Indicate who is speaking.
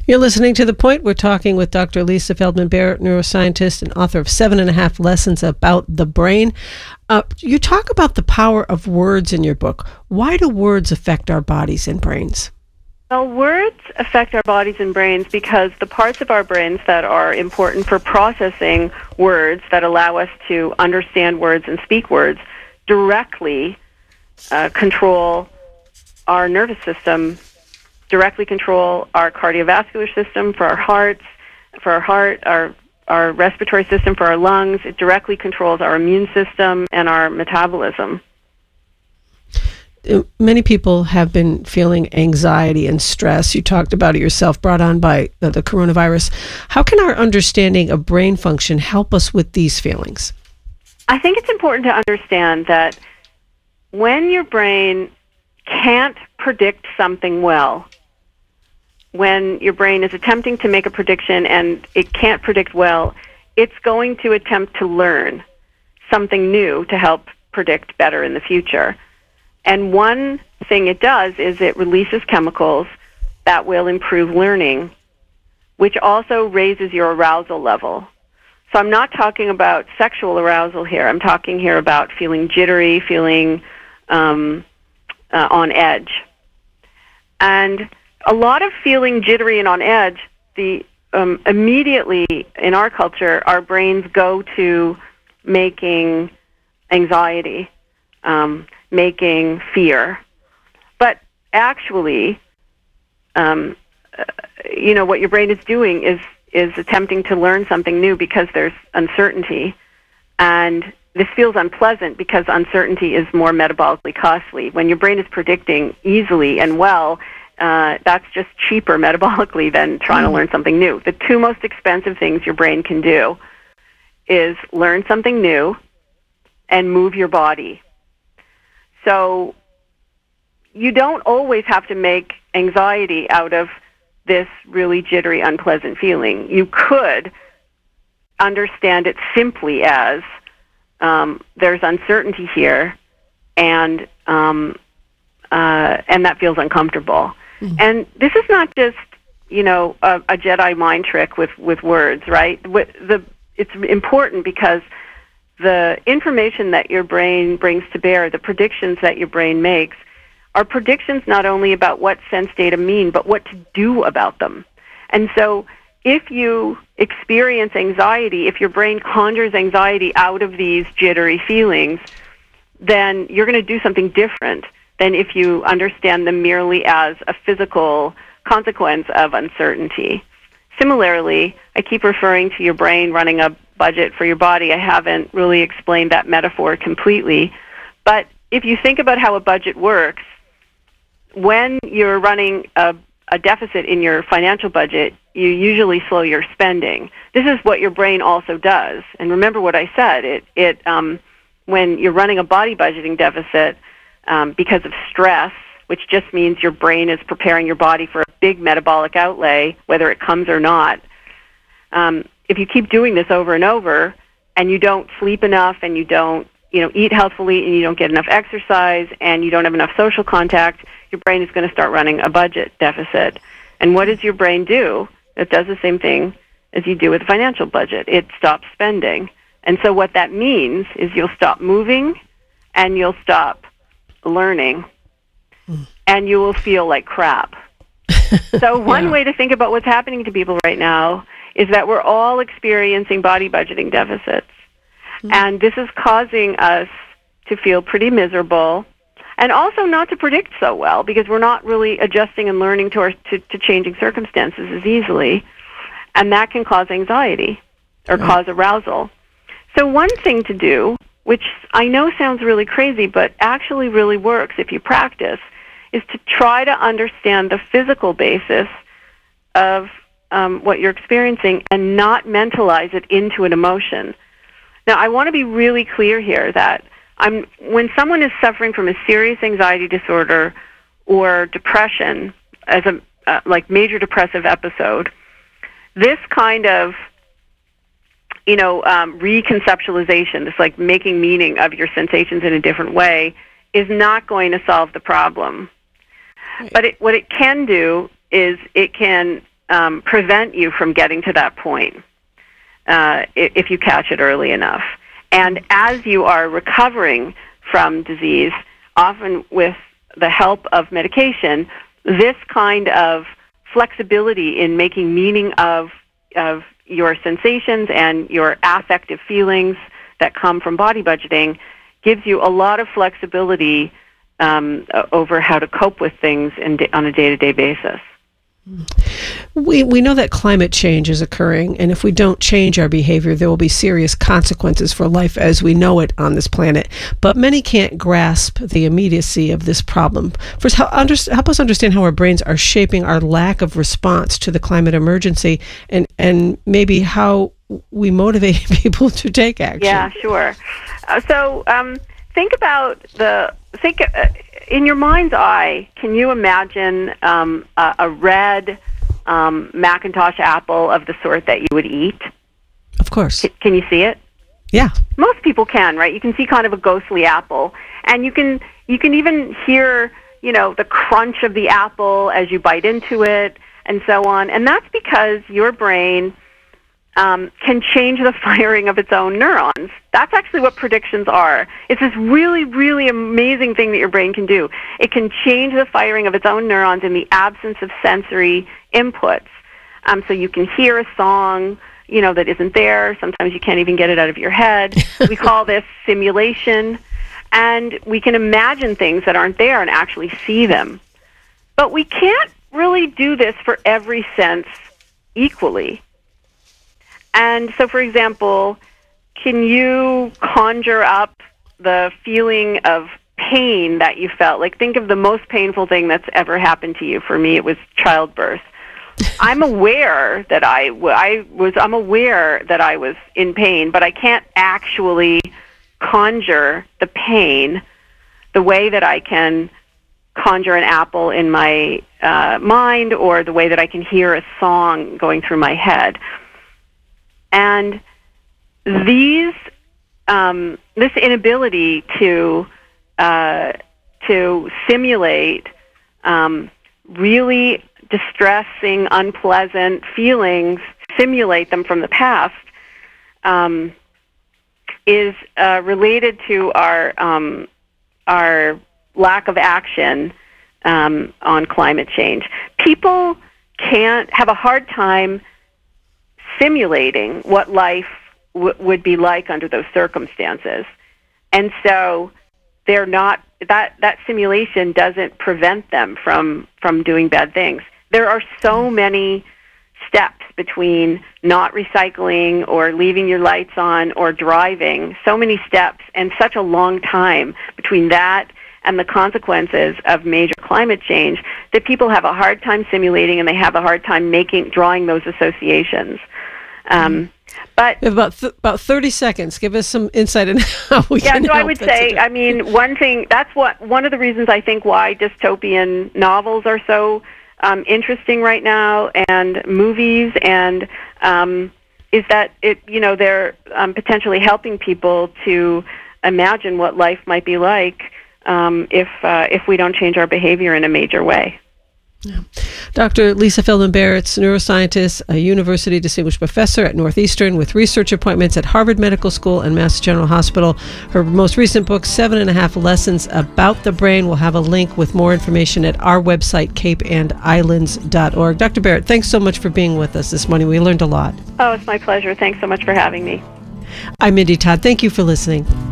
Speaker 1: You're listening to The Point. We're talking with Dr. Lisa Feldman Barrett, neuroscientist and author of 7.5 Lessons About the Brain. You talk about the power of words in your book. Why do words affect our bodies and brains?
Speaker 2: Well, words affect our bodies and brains because the parts of our brains that are important for processing words, that allow us to understand words and speak words, directly control our nervous system, directly control our cardiovascular system for our hearts, our respiratory system for our lungs. It directly controls our immune system and our metabolism.
Speaker 1: Many people have been feeling anxiety and stress. You talked about it yourself, brought on by the coronavirus. How can our understanding of brain function help us with these feelings?
Speaker 2: I think it's important to understand that when your brain can't predict something well, when your brain is attempting to make a prediction and it can't predict well, it's going to attempt to learn something new to help predict better in the future. And one thing it does is it releases chemicals that will improve learning, which also raises your arousal level. So I'm not talking about sexual arousal here. I'm talking here about feeling jittery, feeling on edge. And a lot of feeling jittery and on edge, immediately in our culture, our brains go to making anxiety, making fear. But actually, what your brain is doing is attempting to learn something new because there's uncertainty. And this feels unpleasant because uncertainty is more metabolically costly. When your brain is predicting easily and well, that's just cheaper metabolically than trying to learn something new. The two most expensive things your brain can do is learn something new and move your body. So you don't always have to make anxiety out of this really jittery, unpleasant feeling. You could understand it simply as there's uncertainty here, and that feels uncomfortable. Mm-hmm. And this is not just a Jedi mind trick with words, right? It's important because the information that your brain brings to bear, the predictions that your brain makes, are predictions not only about what sense data mean, but what to do about them. And so if you experience anxiety, if your brain conjures anxiety out of these jittery feelings, then you're going to do something different than if you understand them merely as a physical consequence of uncertainty. Similarly, I keep referring to your brain running a budget for your body. I haven't really explained that metaphor completely. But if you think about how a budget works, when you're running a deficit in your financial budget, you usually slow your spending. This is what your brain also does. And remember what I said. When you're running a body budgeting deficit because of stress, which just means your brain is preparing your body for a big metabolic outlay, whether it comes or not, if you keep doing this over and over and you don't sleep enough and you don't eat healthfully and you don't get enough exercise and you don't have enough social contact, your brain is going to start running a budget deficit. And what does your brain do? It does the same thing as you do with a financial budget. It stops spending. And so what that means is you'll stop moving and you'll stop learning and you will feel like crap. So one way to think about what's happening to people right now is that we're all experiencing body budgeting deficits. And this is causing us to feel pretty miserable and also not to predict so well because we're not really adjusting and learning to changing circumstances as easily. And that can cause anxiety or cause arousal. So one thing to do, which I know sounds really crazy but actually really works if you practice, is to try to understand the physical basis of what you're experiencing and not mentalize it into an emotion. Now, I want to be really clear here that when someone is suffering from a serious anxiety disorder or depression, as a major depressive episode, this kind of reconceptualization, this making meaning of your sensations in a different way, is not going to solve the problem. Right. But what it can do is it can prevent you from getting to that point if you catch it early enough. And as you are recovering from disease, often with the help of medication, this kind of flexibility in making meaning of your sensations and your affective feelings that come from body budgeting gives you a lot of flexibility over how to cope with things on a day-to-day basis.
Speaker 1: We know that climate change is occurring, and if we don't change our behavior, there will be serious consequences for life as we know it on this planet. But many can't grasp the immediacy of this problem. First, help us understand how our brains are shaping our lack of response to the climate emergency, and maybe how we motivate people to take action.
Speaker 2: Yeah, sure. Think in your mind's eye, can you imagine a red Macintosh apple of the sort that you would eat?
Speaker 1: Of course.
Speaker 2: Can you see it?
Speaker 1: Yeah.
Speaker 2: Most people can, right? You can see kind of a ghostly apple, and you can even hear, the crunch of the apple as you bite into it, and so on. And that's because your brain can change the firing of its own neurons. That's actually what predictions are. It's this really, really amazing thing that your brain can do. It can change the firing of its own neurons in the absence of sensory inputs. So you can hear a song, that isn't there. Sometimes you can't even get it out of your head. We call this simulation. And we can imagine things that aren't there and actually see them. But we can't really do this for every sense equally. And so, for example, can you conjure up the feeling of pain that you felt? Like, think of the most painful thing that's ever happened to you. For me, it was childbirth. I'm aware that I'm aware that I was in pain, but I can't actually conjure the pain the way that I can conjure an apple in my mind, or the way that I can hear a song going through my head. And this inability to simulate really distressing, unpleasant feelings, simulate them from the past, is related to our lack of action on climate change. People can't have a hard time simulating what life would be like under those circumstances. And so they're not, that simulation doesn't prevent them from doing bad things. There are so many steps between not recycling or leaving your lights on or driving, so many steps, and such a long time between that and the consequences of major climate change that people have a hard time simulating, and they have a hard time drawing those associations. But
Speaker 1: we have about 30 seconds. Give us some insight on how we can help.
Speaker 2: I would say, one thing, one of the reasons I think why dystopian novels are so interesting right now, and movies, and is that they're potentially helping people to imagine what life might be like if we don't change our behavior in a major way.
Speaker 1: Yeah. Dr. Lisa Feldman Barrett's neuroscientist, a university distinguished professor at Northeastern with research appointments at Harvard Medical School and Mass General Hospital. Her most recent book, 7.5 Lessons About the Brain, will have a link with more information at our website, capeandislands.org. Dr. Barrett, thanks so much for being with us this morning. We learned a lot.
Speaker 2: Oh, it's my pleasure. Thanks so much for having me.
Speaker 1: I'm Mindy Todd. Thank you for listening.